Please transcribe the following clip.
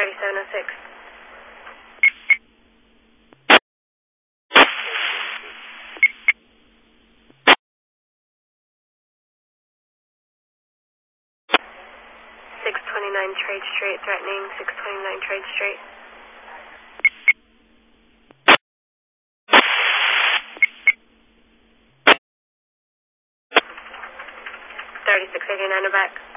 3706. Trade Street, threatening 629 Trade Street. 3689 back.